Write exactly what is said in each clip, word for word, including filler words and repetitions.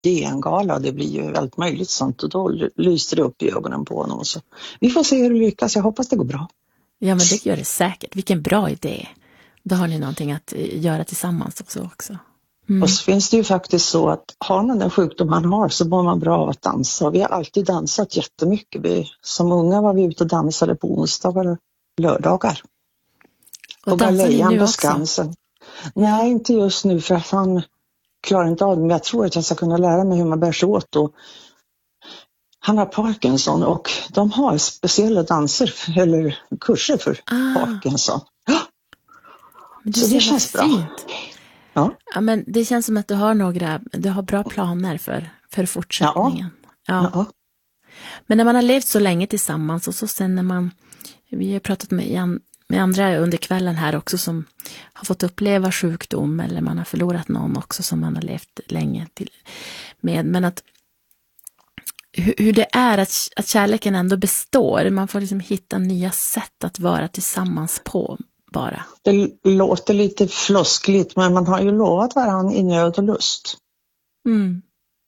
D N-gala, det blir ju allt möjligt sånt och då lyste det upp i ögonen på honom. Så vi får se hur det lyckas, jag hoppas det går bra. Ja, men det gör det säkert. Vilken bra idé. Då har ni någonting att göra tillsammans också. också. Mm. Och så finns det ju faktiskt så att har man den sjukdom man har så mår man bra av att dansa. Vi har alltid dansat jättemycket. Vi, som unga var vi ute och dansade på onsdagar och lördagar. Och dansar ni nu också? Skansen. Nej, inte just nu för att han klarar inte av det. Men jag tror att jag ska kunna lära mig hur man bär sig åt. Och han har Parkinson och de har speciella danser eller kurser för ah. Parkinson. Ja. Men så det känns bra. Fint. Ja. Ja, men det känns som att du har några, du har bra planer för, för fortsättningen. Ja. Ja. Ja. Men när man har levt så länge tillsammans och så sen när man, vi har pratat med, med andra under kvällen här också som har fått uppleva sjukdom eller man har förlorat någon också som man har levt länge till, med. Men att hur, hur det är att, att kärleken ändå består. Man får liksom hitta nya sätt att vara tillsammans på. Bara. Det låter lite floskligt men man har ju lovat varandra i nöd och lust. Mm.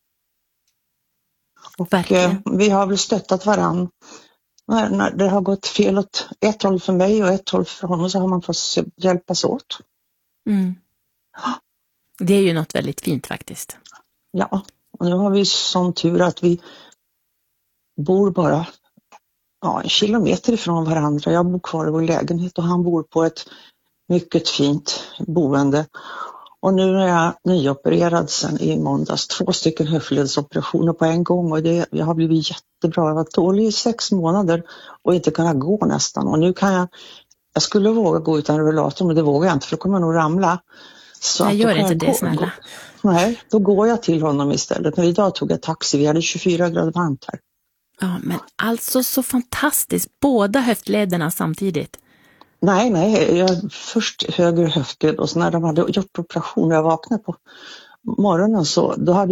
Och eh, vi har väl stöttat varandra. När, när det har gått fel åt ett håll för mig och ett håll för honom så har man fått hjälpas åt. Mm. Det är ju något väldigt fint faktiskt. Ja, och nu har vi sån tur att vi bor bara ja, en kilometer ifrån varandra. Jag bor kvar i vår lägenhet och han bor på ett mycket fint boende. Och nu är jag nyopererad sen i måndags. Två stycken höftledsoperationer på en gång och det jag har blivit jättebra. Jag var dålig i sex månader och inte kunna gå nästan. Och nu kan jag, jag skulle våga gå utan rullator men det vågar jag inte för då kommer jag nog ramla. Så jag gör inte jag det gå, snälla. Gå, nej, då går jag till honom istället. Men idag tog jag taxi, vi hade tjugofyra grader varmt här. Ja, men alltså så fantastiskt. Båda höftlederna samtidigt. Nej, nej. Jag, först höger höftled och så när de hade gjort operationer jag vaknade på morgonen så då hade